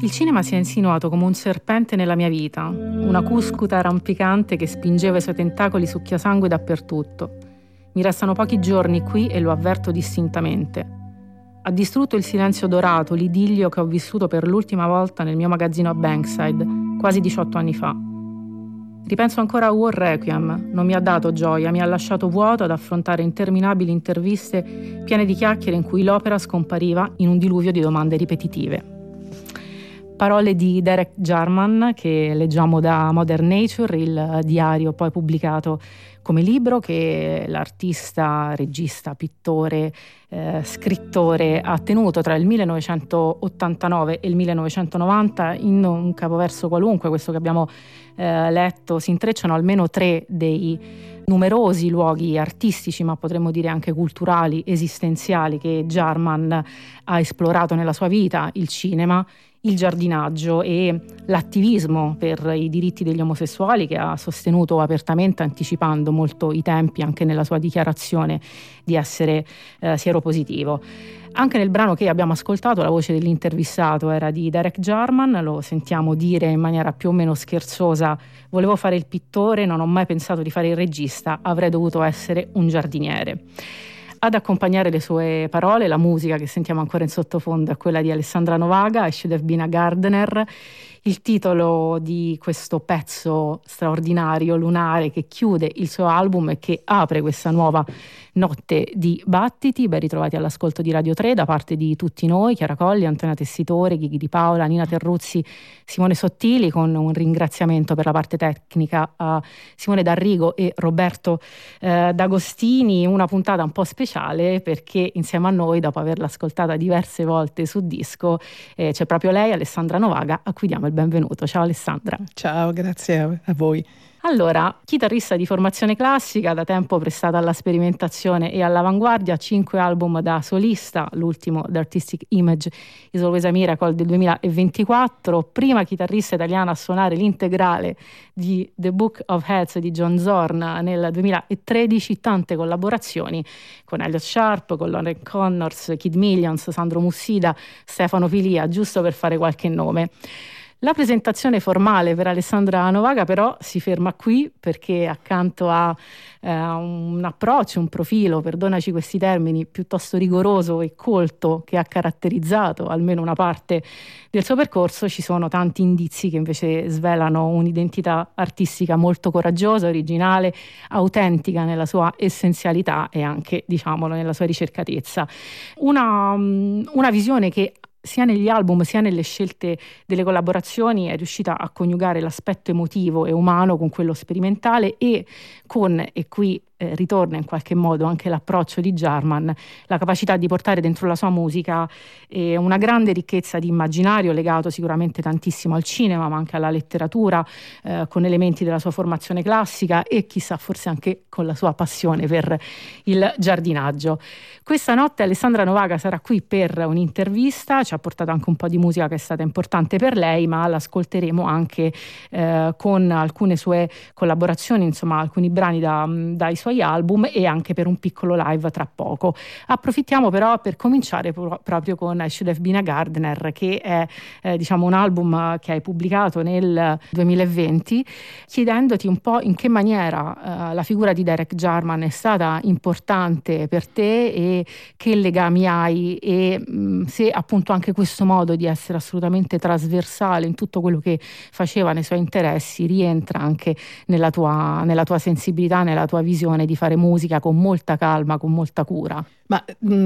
Il cinema si è insinuato come un serpente nella mia vita, una cuscuta rampicante che spingeva i suoi tentacoli succhiasangue dappertutto. Mi restano pochi giorni qui e lo avverto distintamente. Ha distrutto il silenzio dorato, l'idillio che ho vissuto per l'ultima volta nel mio magazzino a Bankside, quasi 18 anni fa. Ripenso ancora a War Requiem, non mi ha dato gioia, mi ha lasciato vuoto ad affrontare interminabili interviste piene di chiacchiere in cui l'opera scompariva in un diluvio di domande ripetitive. Parole di Derek Jarman, che leggiamo da Modern Nature, il diario poi pubblicato come libro, che l'artista, regista, pittore, scrittore ha tenuto tra il 1989 e il 1990 in un capoverso qualunque. Questo che abbiamo letto si intrecciano almeno 3 dei numerosi luoghi artistici, ma potremmo dire anche culturali, esistenziali, che Jarman ha esplorato nella sua vita: il cinema, il giardinaggio e l'attivismo per i diritti degli omosessuali, che ha sostenuto apertamente, anticipando molto i tempi anche nella sua dichiarazione di essere sieropositivo. Anche nel brano che abbiamo ascoltato la voce dell'intervistato era di Derek Jarman, lo sentiamo dire in maniera più o meno scherzosa: volevo fare il pittore, non ho mai pensato di fare il regista, avrei dovuto essere un giardiniere. Ad accompagnare le sue parole, la musica che sentiamo ancora in sottofondo è quella di Alessandra Novaga, I Should Have Been a Gardener, il titolo di questo pezzo straordinario, lunare, che chiude il suo album e che apre questa nuova notte di battiti. Ben ritrovati all'ascolto di Radio 3 da parte di tutti noi, Chiara Colli, Antonio Tessitore, Ghighi Di Paola, Nina Terruzzi, Simone Sottili, con un ringraziamento per la parte tecnica a Simone D'Arrigo e Roberto D'Agostini. Una puntata un po' speciale perché insieme a noi, dopo averla ascoltata diverse volte su disco, c'è proprio lei, Alessandra Novaga, a cui diamo il benvenuto. Ciao Alessandra. Ciao, grazie a voi. Allora, chitarrista di formazione classica, da tempo prestata alla sperimentazione e all'avanguardia, 5 album da solista, l'ultimo The Artistic Image is Always a Miracle del 2024, prima chitarrista italiana a suonare l'integrale di The Book of Heads di John Zorn nel 2013, tante collaborazioni con Elliott Sharp, con Lauren Connors, Kid Millions, Sandro Mussida, Stefano Pilia, giusto per fare qualche nome. La presentazione formale per Alessandra Novaga però si ferma qui, perché accanto a un approccio, un profilo, perdonaci questi termini, piuttosto rigoroso e colto, che ha caratterizzato almeno una parte del suo percorso, ci sono tanti indizi che invece svelano un'identità artistica molto coraggiosa, originale, autentica nella sua essenzialità e anche, diciamolo, nella sua ricercatezza. Una visione che sia negli album sia nelle scelte delle collaborazioni è riuscita a coniugare l'aspetto emotivo e umano con quello sperimentale e con, e qui ritorna in qualche modo anche l'approccio di Jarman, la capacità di portare dentro la sua musica una grande ricchezza di immaginario legato sicuramente tantissimo al cinema, ma anche alla letteratura, con elementi della sua formazione classica e chissà forse anche con la sua passione per il giardinaggio. Questa notte Alessandra Novaga sarà qui per un'intervista, ci ha portato anche un po' di musica che è stata importante per lei, ma l'ascolteremo anche con alcune sue collaborazioni, insomma alcuni brani dai suoi album e anche per un piccolo live tra poco. Approfittiamo però per cominciare proprio con I Should Have Been a Gardener, che è diciamo un album che hai pubblicato nel 2020, chiedendoti un po' in che maniera la figura di Derek Jarman è stata importante per te e che legami hai e se appunto anche questo modo di essere assolutamente trasversale in tutto quello che faceva nei suoi interessi rientra anche nella tua sensibilità, nella tua visione di fare musica con molta calma, con molta cura. Ma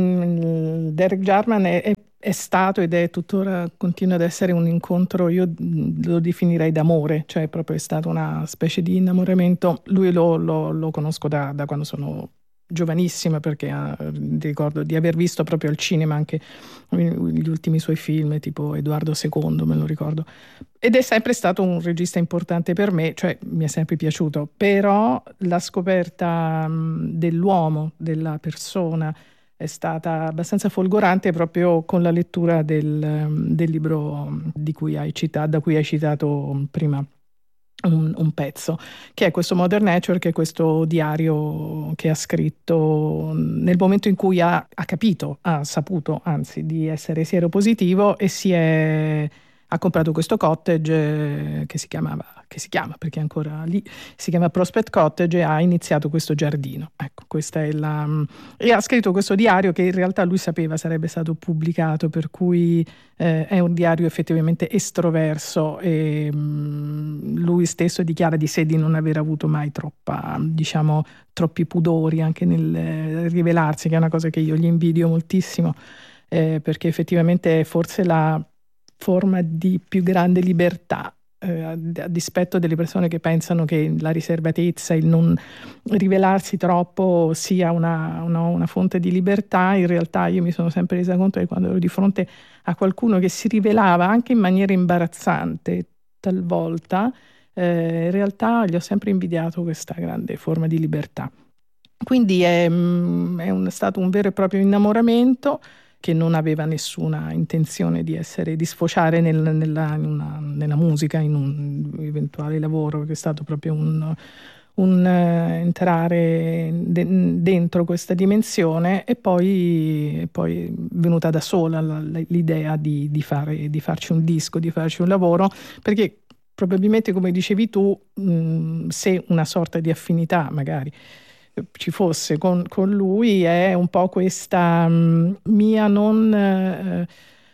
Derek Jarman è stato ed è tuttora, continua ad essere un incontro, io lo definirei d'amore, cioè proprio è stato una specie di innamoramento. Lui lo conosco da quando sono giovanissima, perché ricordo di aver visto proprio al cinema anche gli ultimi suoi film, tipo Edoardo II, me lo ricordo. Ed è sempre stato un regista importante per me, cioè mi è sempre piaciuto, però la scoperta dell'uomo, della persona, è stata abbastanza folgorante proprio con la lettura del libro da cui hai citato prima un pezzo, che è questo Modern Nature, che è questo diario che ha scritto nel momento in cui ha saputo anzi di essere sieropositivo e si è ha comprato questo cottage che si chiama perché è ancora lì, si chiama Prospect Cottage, e ha iniziato questo giardino. Ecco, questa è e ha scritto questo diario che in realtà lui sapeva sarebbe stato pubblicato, per cui è un diario effettivamente estroverso, e lui stesso dichiara di sé di non aver avuto mai troppi pudori anche nel rivelarsi, che è una cosa che io gli invidio moltissimo, perché effettivamente è forse la forma di più grande libertà, a dispetto delle persone che pensano che la riservatezza, il non rivelarsi troppo sia una fonte di libertà. In realtà io mi sono sempre resa conto che quando ero di fronte a qualcuno che si rivelava anche in maniera imbarazzante talvolta, in realtà gli ho sempre invidiato questa grande forma di libertà. Quindi è stato un vero e proprio innamoramento, che non aveva nessuna intenzione di sfociare nella musica, in un eventuale lavoro, che è stato proprio un entrare dentro questa dimensione, e poi è venuta da sola l'idea di farci un disco, di farci un lavoro, perché probabilmente, come dicevi tu, se una sorta di affinità magari ci fosse con lui, è un po' questa mia non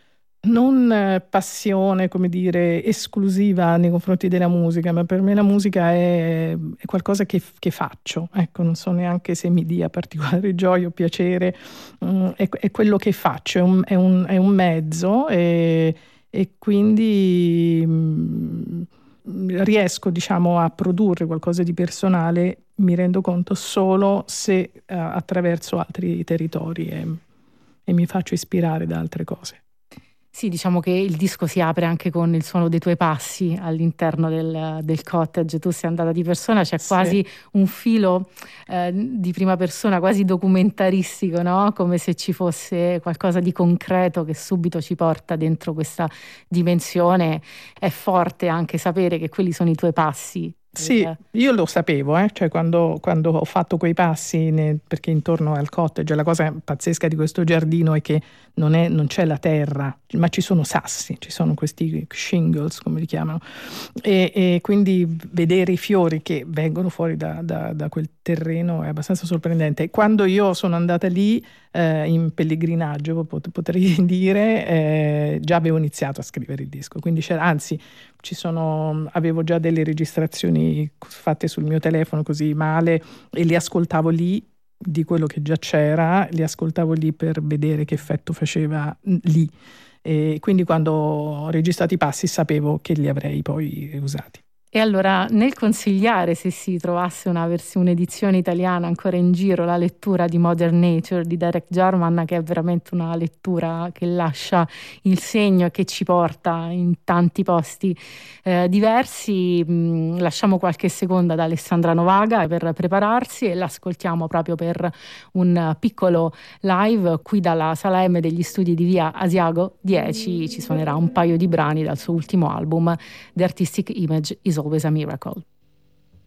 passione, come dire, esclusiva nei confronti della musica, ma per me la musica è qualcosa che faccio. Ecco, non so neanche se mi dia particolare gioia o piacere, è quello che faccio, è un mezzo, e quindi riesco, diciamo, a produrre qualcosa di personale, mi rendo conto, solo se attraverso altri territori, e mi faccio ispirare da altre cose. Sì, diciamo che il disco si apre anche con il suono dei tuoi passi all'interno del cottage. Tu sei andata di persona, c'è quasi un filo di prima persona, quasi documentaristico, no? Come se ci fosse qualcosa di concreto che subito ci porta dentro questa dimensione. È forte anche sapere che quelli sono i tuoi passi. Sì, io lo sapevo, cioè quando ho fatto quei passi, perché intorno al cottage, la cosa pazzesca di questo giardino è che non c'è la terra, ma ci sono sassi, ci sono questi shingles, come li chiamano, e quindi vedere i fiori che vengono fuori da quel terreno è abbastanza sorprendente. Quando io sono andata lì in pellegrinaggio, potrei dire, già avevo iniziato a scrivere il disco, quindi avevo già delle registrazioni fatte sul mio telefono così male, e li ascoltavo lì, di quello che già c'era, li ascoltavo lì per vedere che effetto faceva lì, e quindi quando ho registrato i passi sapevo che li avrei poi usati. E allora, nel consigliare, se si trovasse un'edizione italiana ancora in giro, la lettura di Modern Nature di Derek Jarman, che è veramente una lettura che lascia il segno e che ci porta in tanti posti diversi, lasciamo qualche seconda ad Alessandra Novaga per prepararsi, e l'ascoltiamo proprio per un piccolo live qui dalla Sala M degli studi di via Asiago 10. Ci suonerà un paio di brani dal suo ultimo album, The Artistic Image Is Always a Miracle.